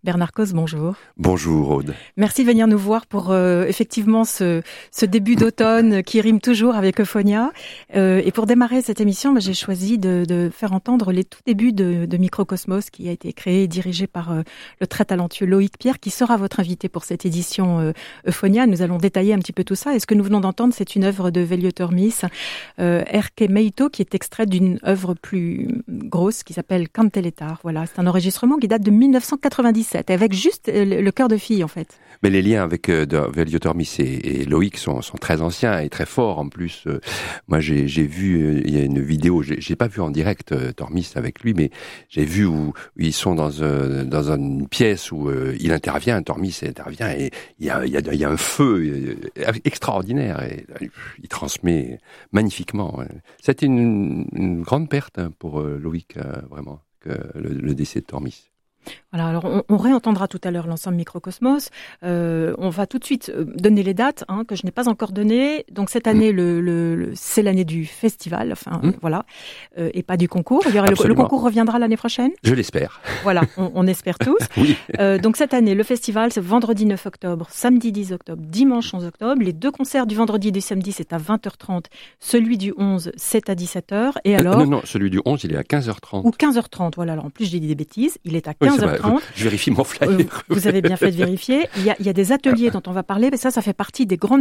Bernard Cos, bonjour. Bonjour Aude. Merci de venir nous voir pour effectivement ce début d'automne qui rime toujours avec Euphonia. Et pour démarrer cette émission, j'ai choisi de faire entendre les tout débuts de Microcosmos qui a été créé et dirigé par le très talentueux Loïc Pierre qui sera votre invité pour cette édition Euphonia. Nous allons détailler un petit peu tout ça. Et ce que nous venons d'entendre, c'est une œuvre de Velio Tormis, Erke Meito, qui est extraite d'une œuvre plus grosse qui s'appelle Canteletar. Voilà, c'est un enregistrement qui date de 1997. Avec juste le cœur de fille, en fait. Mais les liens avec Velio Tormis et Loïc sont très anciens et très forts. En plus, moi, j'ai vu, il y a une vidéo, j'ai pas vu en direct Tormis avec lui, mais j'ai vu où ils sont dans une pièce où il intervient, Tormis intervient, et il y a un feu extraordinaire, et il transmet magnifiquement. C'était une grande perte pour Loïc, vraiment, le décès de Tormis. Voilà, alors on réentendra tout à l'heure l'ensemble Microcosmos. On va tout de suite donner les dates que je n'ai pas encore données. Donc cette année, c'est l'année du festival, voilà, et pas du concours. Le concours reviendra l'année prochaine. Je l'espère. Voilà, on espère tous. Oui. Donc cette année, le festival, c'est vendredi 9 octobre, samedi 10 octobre, dimanche 11 octobre. Les deux concerts du vendredi et du samedi, c'est à 20h30. Celui du 11, c'est à 17h. Et alors non, celui du 11, il est à 15h30. Ou 15h30, voilà. Alors en plus, j'ai dit des bêtises. Il est à 15h30. Je vérifie mon flyer. Vous avez bien fait de vérifier. Il y a des ateliers dont on va parler, mais ça fait partie des grandes